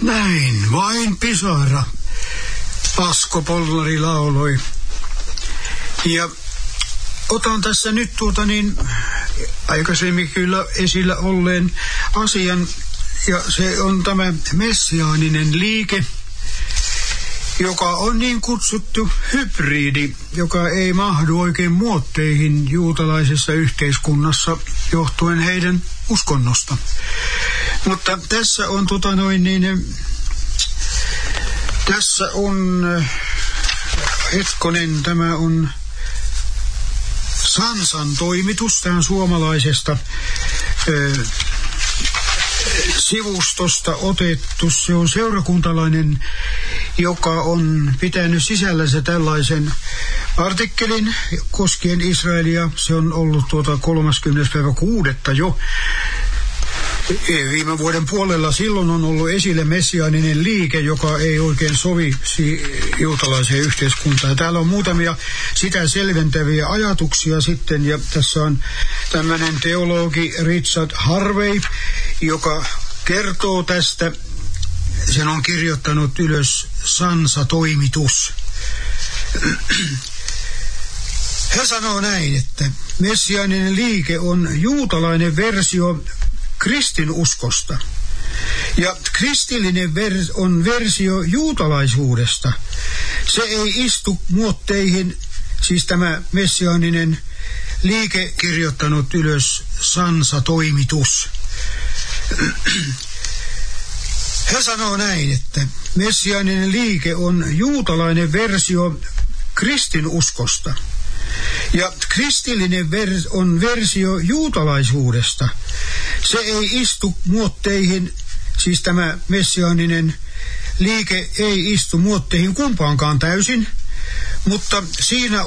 Näin vain pisara, Asko Polnari lauloi. Ja otan tässä nyt aikaisemmin kyllä esillä olleen asian, ja se on tämä messiaaninen liike, joka on niin kutsuttu hybridi, joka ei mahdu oikein muotteihin juutalaisessa yhteiskunnassa johtuen heidän uskonnosta. Mutta tässä on tässä on tämä on Sansan toimitus, tämä on suomalaisesta sivustosta otettu. Se on seurakuntalainen, joka on pitänyt sisällänsä tällaisen artikkelin koskien Israelia. Se on ollut 30.6. jo viime vuoden puolella. Silloin on ollut esille messiaaninen liike, joka ei oikein sovi juutalaiseen yhteiskuntaan. Täällä on muutamia sitä selventäviä ajatuksia sitten, ja tässä on tämmöinen teologi Richard Harvey, joka kertoo tästä. Sen on kirjoittanut ylös Sansa-toimitus. Hän sanoo näin, että messiaaninen liike on juutalainen versio kristinuskosta. Ja kristillinen on versio juutalaisuudesta. Se ei istu muotteihin, siis tämä messiaaninen liike kirjoittanut ylös Sansa-toimitus. Hän sanoo näin, että messiaaninen liike on juutalainen versio kristinuskosta. Ja kristillinen on versio juutalaisuudesta. Se ei istu muotteihin, siis tämä messiaaninen liike ei istu muotteihin kumpaankaan täysin, mutta siinä